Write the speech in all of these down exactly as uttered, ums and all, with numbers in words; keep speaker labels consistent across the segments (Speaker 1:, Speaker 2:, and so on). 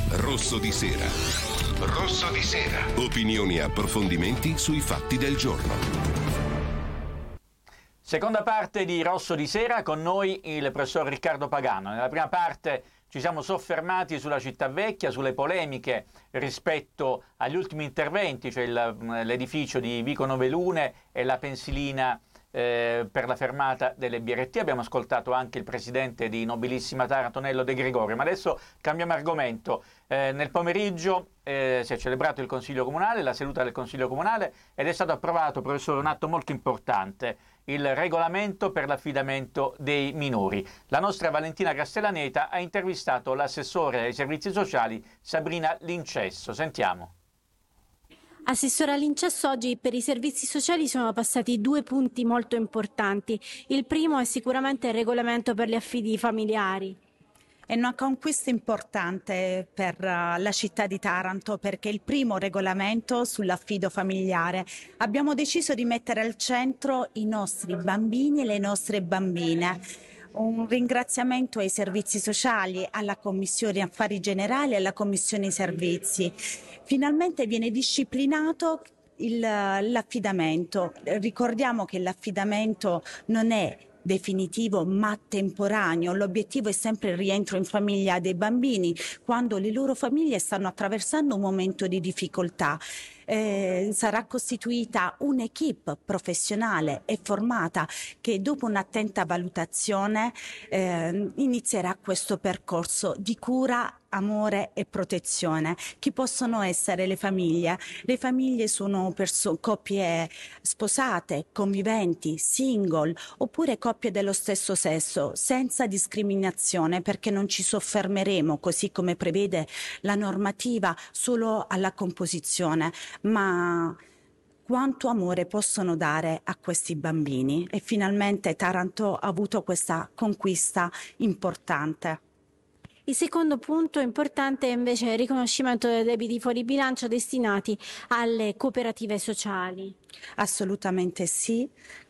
Speaker 1: Rosso di Sera. Rosso di Sera. Opinioni e approfondimenti sui fatti del giorno.
Speaker 2: Seconda parte di Rosso di Sera, con noi il professor Riccardo Pagano. Nella prima parte ci siamo soffermati sulla città vecchia, sulle polemiche rispetto agli ultimi interventi, cioè il, l'edificio di Vico Novelune e la pensilina eh, per la fermata delle B R T. Abbiamo ascoltato anche il presidente di Nobilissima Taranto, Nello De Gregorio. Ma adesso cambiamo argomento. Eh, nel pomeriggio eh, si è celebrato il Consiglio Comunale, la seduta del Consiglio Comunale, ed è stato approvato, professore, un atto molto importante: il regolamento per l'affidamento dei minori. La nostra Valentina Castellaneta ha intervistato l'assessore ai servizi sociali Sabrina Lincesso. Sentiamo.
Speaker 3: Assessora Lincesso, oggi per i servizi sociali sono passati due punti molto importanti. Il primo è sicuramente il regolamento per gli affidi familiari.
Speaker 4: È una conquista importante per la città di Taranto, perché è il primo regolamento sull'affido familiare. Abbiamo deciso di mettere al centro i nostri bambini e le nostre bambine. Un ringraziamento ai servizi sociali, alla Commissione Affari Generali e alla Commissione Servizi. Finalmente viene disciplinato il, l'affidamento. Ricordiamo che l'affidamento non è definitivo ma temporaneo. L'obiettivo è sempre il rientro in famiglia dei bambini quando le loro famiglie stanno attraversando un momento di difficoltà. Eh, sarà costituita un'equipe professionale e formata che dopo un'attenta valutazione eh, inizierà questo percorso di cura, amore e protezione. Chi possono essere le famiglie? Le famiglie sono perso- coppie sposate, conviventi, single oppure coppie dello stesso sesso, senza discriminazione, perché non ci soffermeremo, così come prevede la normativa, solo alla composizione, ma quanto amore possono dare a questi bambini. E finalmente Taranto ha avuto questa conquista importante.
Speaker 3: Il secondo punto importante è invece il riconoscimento dei debiti fuori bilancio destinati alle cooperative sociali.
Speaker 4: Assolutamente sì.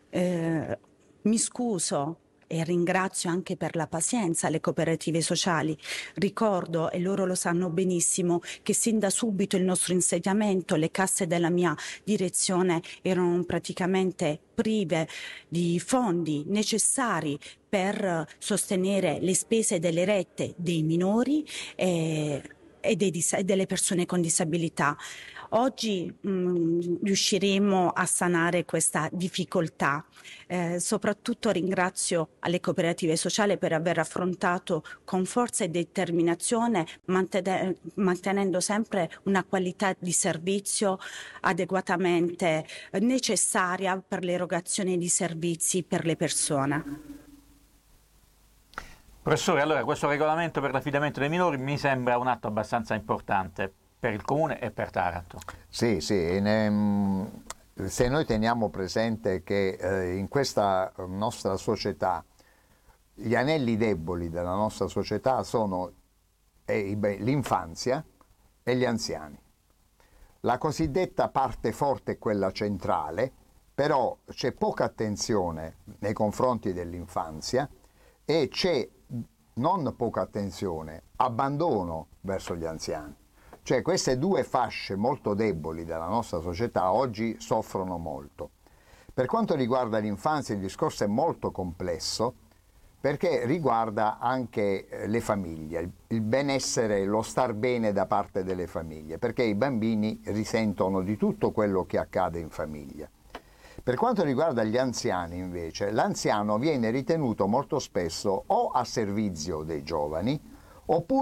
Speaker 4: Eh, mi scuso e ringrazio anche per la pazienza le cooperative sociali. Ricordo, e loro lo sanno benissimo, che sin da subito il nostro insediamento, le casse della mia direzione erano praticamente prive di fondi necessari per sostenere le spese delle rette dei minori e, e dei, delle persone con disabilità. Oggi mh, riusciremo a sanare questa difficoltà. Eh, soprattutto ringrazio alle cooperative sociali per aver affrontato con forza e determinazione, mantene- mantenendo sempre una qualità di servizio adeguatamente necessaria per l'erogazione di servizi per le persone.
Speaker 2: Professore, allora questo regolamento per l'affidamento dei minori mi sembra un atto abbastanza importante per il Comune e per Taranto.
Speaker 5: Sì, sì. Ne, se noi teniamo presente che eh, in questa nostra società gli anelli deboli della nostra società sono eh, l'infanzia e gli anziani. La cosiddetta parte forte è quella centrale, però c'è poca attenzione nei confronti dell'infanzia e c'è non poca attenzione, abbandono verso gli anziani. Cioè queste due fasce molto deboli della nostra società oggi soffrono molto. Per quanto riguarda l'infanzia il discorso è molto complesso, perché riguarda anche le famiglie, il benessere, lo star bene da parte delle famiglie, perché i bambini risentono di tutto quello che accade in famiglia. Per quanto riguarda gli anziani invece, l'anziano viene ritenuto molto spesso o a servizio dei giovani oppure